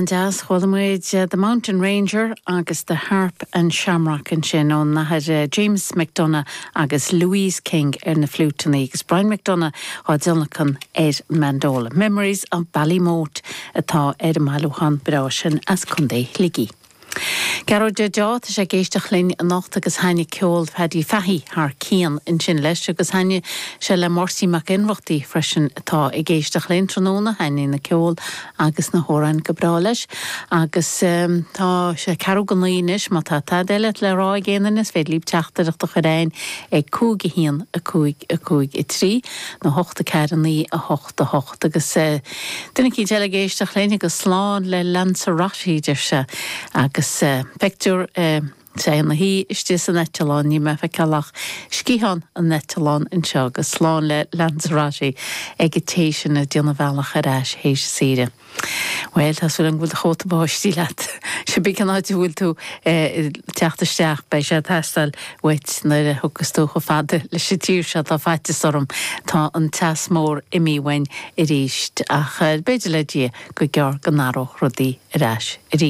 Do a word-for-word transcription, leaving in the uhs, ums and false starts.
das chwilmuid uh, the Mountain Ranger agus the Harp and Shamrock and sin on na had uh, James McDonough agus Louise King in the flute and agus Brian McDonough had Zunachan Ed Mandola. Memories of Ballymote atá Ed Maluhan Brashin as Kunde Ligi. Garó de Jot sé géisteach linn nacht agus haine ceol fedí fehi haar cían in sin leis agus haine se le morsí mac inhachtaí freisin atá i géisteach linn tróna haine na ceol agus na hóran go bra leis agus um, tá sé caró go naois má tá tá déile le rá géanaan is féad líb teachtarach do choréin ag cúig hían a cúig a cúig i trí na hochta ceannaí a hochta hocht agus uh, duna cí déile géisteach linn agus sláán le Lanzarote idir se agus uh, picture uh, sé na hí istí san Netalán ní me fe callach scíhan an Netalán in seo agus sláán le Lanzarote ag téisian a dionna bhealach a ráis héis síre. Well, tas bhfuil an bhfuil a chóta báistí leat. Se bí can áiti bhfuil tú teachtasteach bei sé testal weit na thugus tú go fada le sé tír se tá feitis orm tá an tas mór imíhain i ríist ach beidir le dí go gear go náró rudaí a ráis i rí.